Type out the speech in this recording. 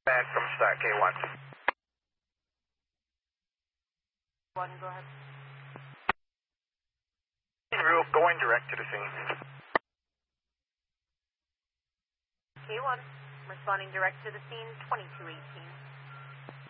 Back from start, K1. 1, go ahead. Group going direct to the scene. K1, responding direct to the scene, 2218.